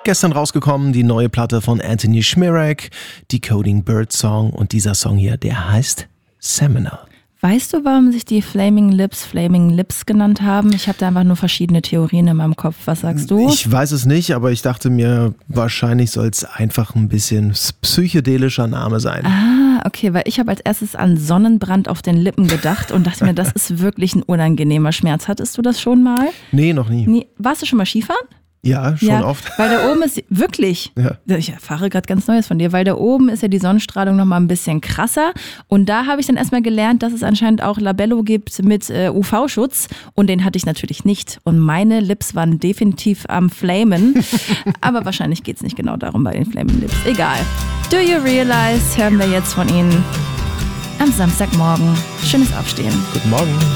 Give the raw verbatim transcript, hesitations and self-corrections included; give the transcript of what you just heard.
Gestern rausgekommen, die neue Platte von Anthony Schmirek, Decoding Bird Song, und dieser Song hier, der heißt Seminal. Weißt du, warum sich die Flaming Lips Flaming Lips genannt haben? Ich habe da einfach nur verschiedene Theorien in meinem Kopf. Was sagst du? Ich weiß es nicht, aber ich dachte mir, wahrscheinlich soll es einfach ein bisschen psychedelischer Name sein. Ah, okay, weil ich habe als erstes an Sonnenbrand auf den Lippen gedacht und dachte mir, das ist wirklich ein unangenehmer Schmerz. Hattest du das schon mal? Nee, noch nie. nie. Warst du schon mal Skifahren? Ja, schon ja, oft. Weil da oben ist, wirklich, ja. ich erfahre gerade ganz Neues von dir, weil da oben ist ja die Sonnenstrahlung nochmal ein bisschen krasser und da habe ich dann erstmal gelernt, dass es anscheinend auch Labello gibt mit äh, U V-Schutz und den hatte ich natürlich nicht und meine Lips waren definitiv am Flamen, aber wahrscheinlich geht es nicht genau darum bei den Flaming Lips. Egal. Do You Realize hören wir jetzt von Ihnen am Samstagmorgen. Schönes Aufstehen. Guten Morgen.